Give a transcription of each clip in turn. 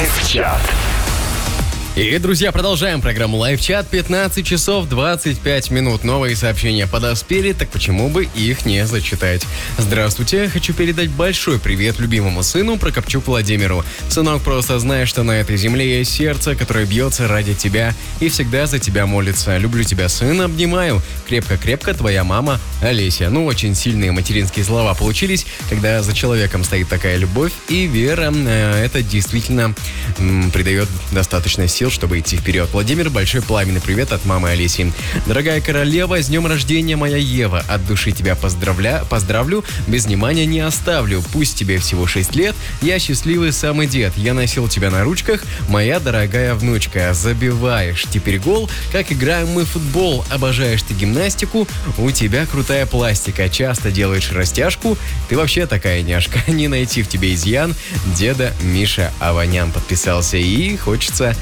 Лайв-чат. И, друзья, продолжаем программу Лайв-чат. 15 часов 25 минут. Новые сообщения подоспели, так почему бы их не зачитать? Здравствуйте, хочу передать большой привет любимому сыну Прокопчук Владимиру. Сынок, просто знай, что на этой земле есть сердце, которое бьется ради тебя и всегда за тебя молится. Люблю тебя, сын, обнимаю. Крепко-крепко, твоя мама Олеся. Ну, очень сильные материнские слова получились, когда за человеком стоит такая любовь и вера. Это действительно придает достаточно сил, чтобы идти вперед. Владимир, большой пламенный привет от мамы Олеси. Дорогая королева, с днем рождения, моя Ева. От души тебя поздравлю, без внимания не оставлю. Пусть тебе всего 6 лет, я счастливый самый дед. Я носил тебя на ручках, моя дорогая внучка. Забиваешь теперь гол, как играем мы в футбол. Обожаешь ты гимнастику, у тебя крутая пластика. Часто делаешь растяжку, ты вообще такая няшка. Не найти в тебе изъян. Деда Миша Аванян подписался. И хочется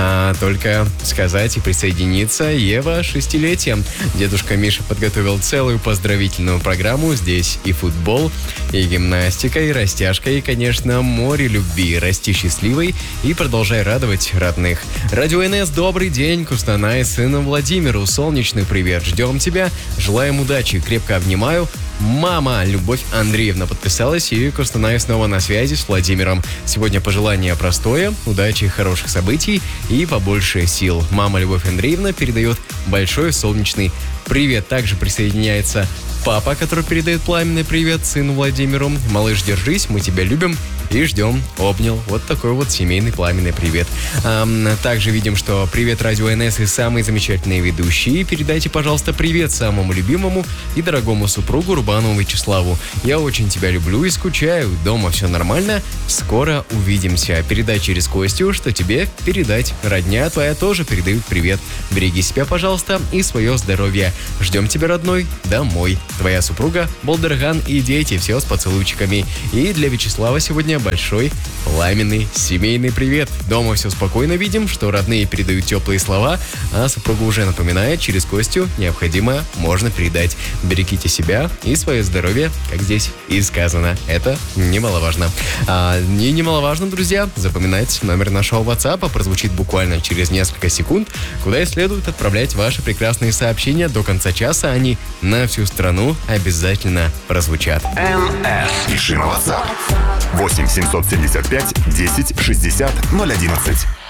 только сказать и присоединиться. Ева, 6-летие. Дедушка Миша подготовил целую поздравительную программу. Здесь и футбол, и гимнастика, и растяжка, и, конечно, море любви. Расти счастливой и продолжай радовать родных. Радио НС, добрый день. Кустанай, сыну Владимиру. Солнечный привет. Ждем тебя. Желаем удачи. Крепко обнимаю. Мама Любовь Андреевна подписалась, и Кустанай снова на связи с Владимиром. Сегодня пожелание простое, удачи, хороших событий и побольше сил. Мама Любовь Андреевна передает большой солнечный привет. Также присоединяется папа, который передает пламенный привет сыну Владимиру. Малыш, держись, мы тебя любим и ждем. Обнял. Вот такой вот семейный пламенный привет. Также видим, что привет Радио НС и самые замечательные ведущие. Передайте, пожалуйста, привет самому любимому и дорогому супругу Рубанову Вячеславу. Я очень тебя люблю и скучаю. Дома все нормально. Скоро увидимся. Передай через Костю, что тебе передать. Родня твоя тоже передают привет. Береги себя, пожалуйста, и свое здоровье. Ждем тебя, родной, домой. Твоя супруга, Болдерган и дети. Все с поцелуйчиками. И для Вячеслава сегодня большой пламенный семейный привет. Дома все спокойно, видим, что родные передают теплые слова, а супруга уже напоминает, через Костю необходимо можно передать. Берегите себя и свое здоровье, как здесь и сказано. Это немаловажно. И немаловажно, друзья, запоминать номер нашего WhatsApp, прозвучит буквально через несколько секунд, куда и следует отправлять ваши прекрасные сообщения до конца часа. Они на всю страну обязательно прозвучат. НС. Пиши на WhatsApp. 8 775 10 60 011.